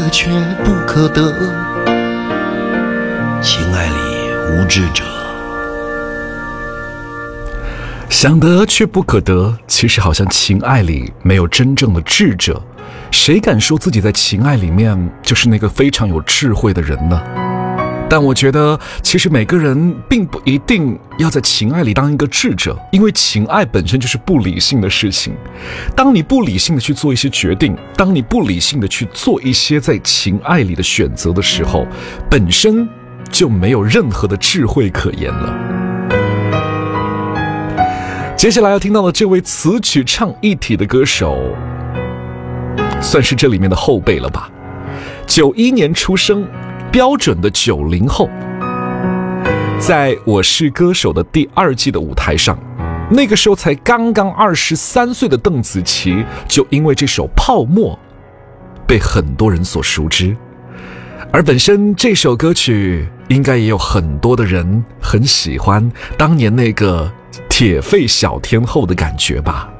得却不可得，情爱里无智者。 想得却不可得，其实好像情爱里没有真正的智者。谁敢说自己在情爱里面就是那个非常有智慧的人呢？但我觉得其实每个人并不一定要在情爱里当一个智者，因为情爱本身就是不理性的事情。当你不理性的去做一些决定，当你不理性的去做一些在情爱里的选择的时候，本身就没有任何的智慧可言了。接下来要听到的这位词曲唱一体的歌手，算是这里面的后辈了吧。91年出生，标准的90后。在我是歌手的第2季的舞台上，那个时候才刚刚23岁的邓紫棋，就因为这首《泡沫》被很多人所熟知。而本身这首歌曲应该也有很多的人很喜欢当年那个铁肺小天后的感觉吧。